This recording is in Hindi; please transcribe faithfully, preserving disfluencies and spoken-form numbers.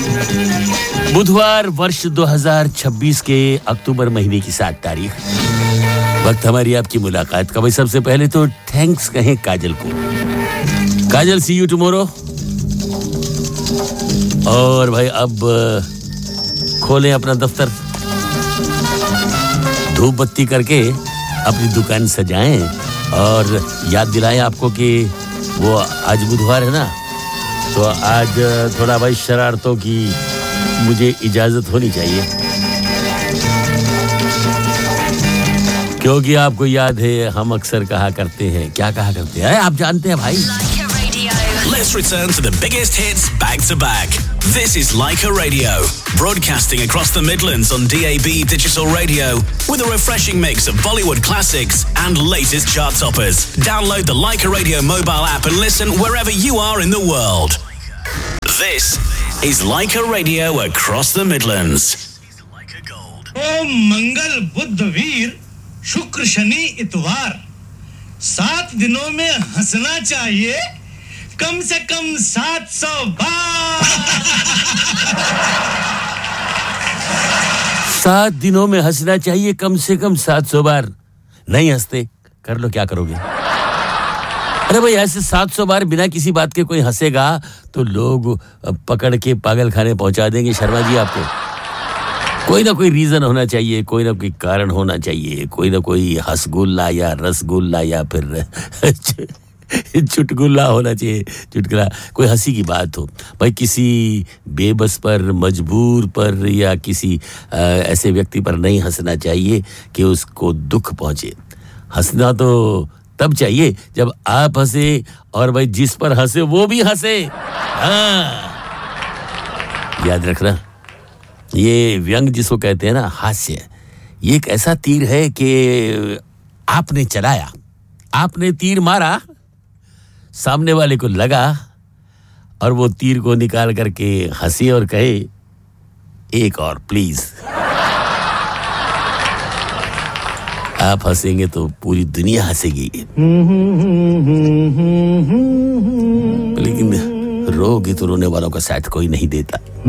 बुधवार वर्ष दो हज़ार छब्बीस के अक्टूबर महीने की सात तारीख, वक्त हमारी आपकी मुलाकात का। भाई सबसे पहले तो थैंक्स कहें काजल को। काजल, सी यू टुमारो। और भाई अब खोलें अपना दफ्तर, धूप बत्ती करके अपनी दुकान सजाएं और याद दिलाएं आपको कि वो आज बुधवार है ना, तो आज थोड़ा भाई शरारतों की मुझे इजाजत होनी चाहिए, क्योंकि आपको याद है हम अक्सर कहा करते हैं, क्या कहा करते हैं आप जानते हैं भाई? Let's return to the biggest hits back to back. This is Leica Radio, broadcasting across the Midlands on D A B digital radio with a refreshing mix of Bollywood classics and latest chart toppers. Download the Leica Radio mobile app and listen wherever you are in the world. This is Leica Radio across the Midlands. ओ मंगल बुध वीर शुक्र शनि इतवार, सात दिनों में हंसना चाहिए कम से कम सात सौ बार। सात दिनों में हंसना चाहिए कम से कम सात सौ बार। नहीं हंसते, कर लो, क्या करोगे? अरे भाई ऐसे सात सौ बार बिना किसी बात के कोई हंसेगा तो लोग पकड़ के पागल खाने पहुंचा देंगे। शर्मा जी, आपको कोई ना कोई रीजन होना चाहिए, कोई ना कोई कारण होना चाहिए, कोई ना कोई हंसगुल्ला या रसगुल्ला या फिर चुटकुला होना चाहिए, चुटकुला, कोई हंसी की बात हो भाई, किसी बेबस पर, मजबूर पर या किसी आ, ऐसे व्यक्ति पर नहीं हंसना चाहिए कि उसको दुख पहुंचे। हंसना तो तब चाहिए जब आप हंसे और भाई जिस पर हंसे वो भी हंसे। हाँ, याद रखना, ये व्यंग जिसको कहते हैं ना, हास्य, ये एक ऐसा तीर है कि आपने चलाया, आपने तीर मारा, सामने वाले को लगा और वो तीर को निकाल करके हंसी और कहे एक और प्लीज। आप हंसेंगे तो पूरी दुनिया हंसेगी, लेकिन रोगे तो रोने वालों का साथ कोई नहीं देता।